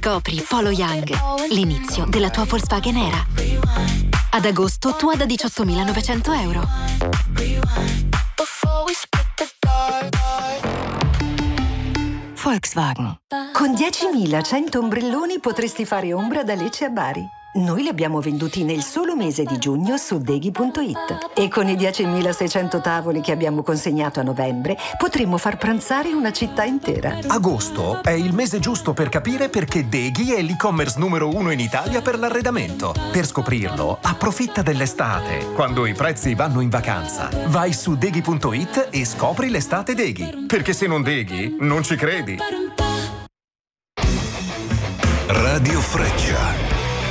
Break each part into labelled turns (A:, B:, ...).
A: Scopri Polo Young, l'inizio della tua Volkswagen era. Ad agosto tu da 18.900 euro. Volkswagen.
B: Con 10.100 ombrelloni potresti fare ombra da Lecce a Bari. Noi li abbiamo venduti nel solo mese di giugno su Deghi.it. E con i 10.600 tavoli che abbiamo consegnato a novembre potremmo far pranzare una città intera.
C: Agosto è il mese giusto per capire perché Deghi è l'e-commerce numero 1 in Italia per l'arredamento. Per scoprirlo, approfitta dell'estate, quando i prezzi vanno in vacanza. Vai su Deghi.it e scopri l'estate Deghi. Perché se non Deghi, non ci credi.
D: Radio Freccia.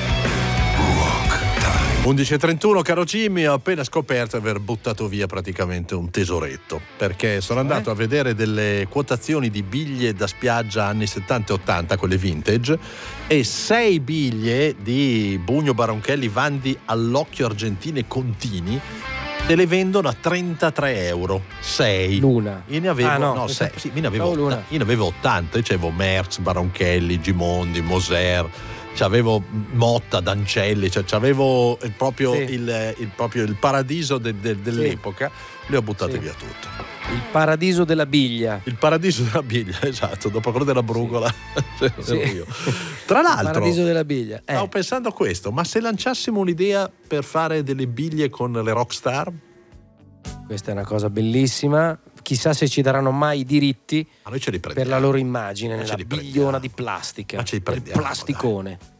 E: 11.31, caro Jimmy, ho appena scoperto di aver buttato via praticamente un tesoretto, perché sono andato a vedere delle quotazioni di biglie da spiaggia anni 70 e 80, quelle vintage, e 6 biglie di Bugno Baronchelli Vandi all'occhio Argentine Contini te le vendono a 33 euro. 6
F: l'una.
E: Io ne avevo 6. Sì, io ne avevo 80. Io c'avevo Merckx, Baronchelli, Gimondi, Moser, c'avevo Motta, Dancelli, cioè c'avevo proprio il paradiso dell'epoca. Le ho buttate via tutte.
F: Il paradiso della biglia.
E: Il paradiso della biglia, esatto, dopo quello della brugola.
F: Sì.
E: Io. Tra l'altro,
F: il paradiso della biglia.
E: Stavo pensando a questo, ma se lanciassimo un'idea per fare delle biglie con le rockstar?
F: Questa è una cosa bellissima. Chissà se ci daranno mai i diritti
E: noi ce li
F: per la loro immagine nella bigliona di plastica.
E: Ma ce li prendiamo,
F: plasticone.